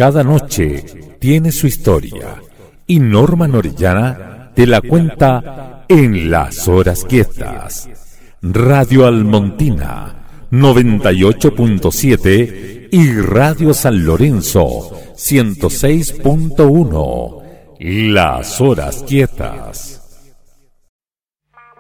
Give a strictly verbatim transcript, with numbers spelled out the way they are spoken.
Cada noche tiene su historia y Norman Orellana te la cuenta en Las Horas Quietas. Radio Almontina noventa y ocho punto siete y Radio San Lorenzo ciento seis punto uno. Las Horas Quietas.